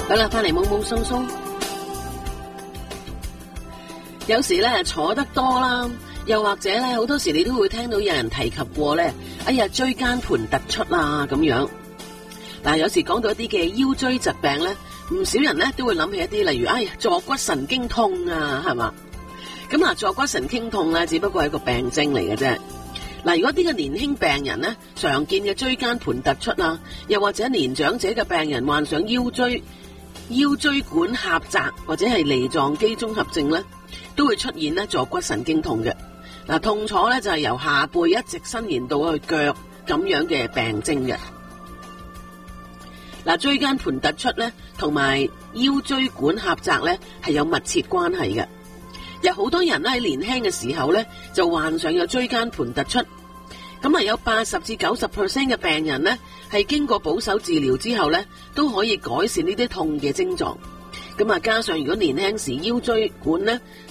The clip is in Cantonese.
好啦，翻嚟懵懵鬆鬆。有時咧坐得多啦，又或者咧好多時你都會聽到有人提及過咧，哎呀椎間盤突出啊咁樣。但係有時講到一啲嘅腰椎疾病咧，唔少人咧都會諗起一啲，例如哎呀坐骨神經痛啊，係嘛？咁嗱，坐骨神經痛咧只不過係一個病症嚟嘅啫。嗱，如果啲嘅年輕病人咧，常見嘅椎間盤突出啊，又或者年長者嘅病人患上腰椎管狹窄或者係梨狀肌綜合症咧，都會出現咧坐骨神經痛嘅。嗱，痛楚咧就係由下背一直伸延到去腳咁樣嘅病症嘅。嗱，椎間盤突出咧同埋腰椎管狹窄咧係有密切關係嘅。有好多人咧喺年輕嘅時候咧就患上有椎間盤突出，咁啊有80至90% 嘅病人咧係經過保守治療之後咧都可以改善呢啲痛嘅症狀。咁啊加上如果年輕時腰椎管咧